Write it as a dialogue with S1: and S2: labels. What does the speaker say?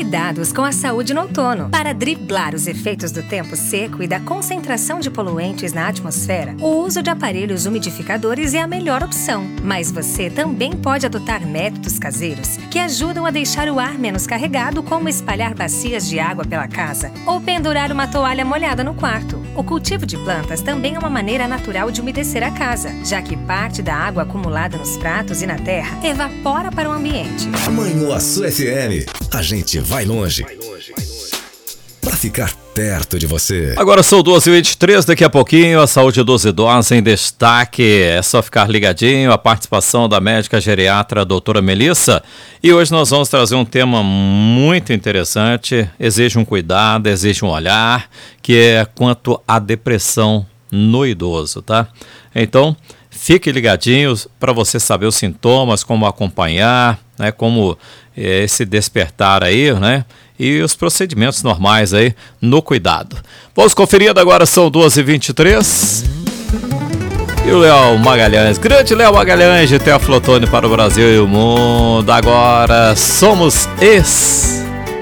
S1: Cuidados com a saúde no outono. Para driblar os efeitos do tempo seco e da concentração de poluentes na atmosfera, o uso de aparelhos umidificadores é a melhor opção. Mas você também pode adotar métodos caseiros que ajudam a deixar o ar menos carregado, como espalhar bacias de água pela casa ou pendurar uma toalha molhada no quarto. O cultivo de plantas também é uma maneira natural de umedecer a casa, já que parte da água acumulada nos pratos e na terra evapora para o ambiente.
S2: Manhuaçu FM, a gente vai longe para ficar perto de você.
S3: Agora são 12h23, daqui a pouquinho a saúde dos idosos em destaque. É só ficar ligadinho, a participação da médica geriatra doutora Melissa. E hoje nós vamos trazer um tema muito interessante, exige um cuidado, exige um olhar, que é quanto à depressão no idoso, tá? Então, fique ligadinho para você saber os sintomas, como acompanhar, né, como esse despertar aí, né? E os procedimentos normais aí no cuidado. Vamos conferir agora, são 12h23. E o Léo Magalhães, grande Léo Magalhães de Teoflotone para o Brasil e o mundo. Agora somos